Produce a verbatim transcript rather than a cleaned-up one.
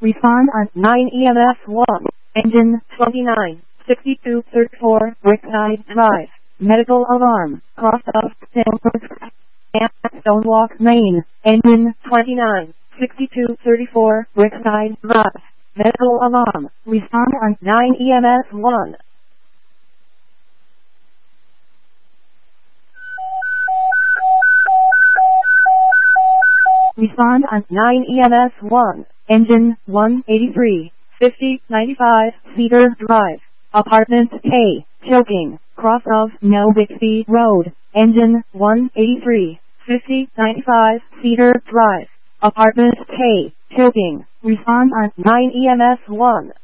Respond on nine E M S one. Engine twenty-nine sixty-two thirty-four Brickside Drive. Medical alarm. Cross of and Stonewalk, Maine. Engine twenty-nine sixty-two thirty-four Brickside Drive. Medical alarm. Respond on nine E M S one. Respond on nine E M S one. Engine one eighty-three fifty ninety-five Cedar Drive. Apartment K. Choking. Cross of No Bixby Road. Engine one eighty-three fifty ninety-five Cedar Drive. Apartment K. Choking. Respond on nine E M S one.